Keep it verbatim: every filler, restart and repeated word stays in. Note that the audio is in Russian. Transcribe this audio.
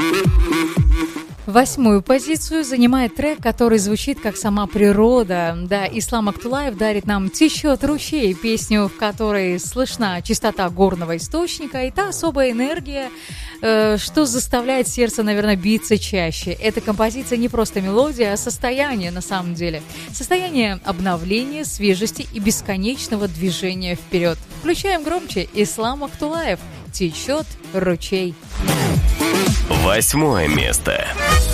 Восьмую позицию занимает трек, который звучит как сама природа. Да, Ислам Актулаев дарит нам «Течет ручей», песню, в которой слышна чистота горного источника и та особая энергия, э, что заставляет сердце, наверное, биться чаще. Эта композиция не просто мелодия, а состояние на самом деле. Состояние обновления, свежести и бесконечного движения вперед. Включаем громче. Ислам Актулаев «Течет ручей». Восьмое место.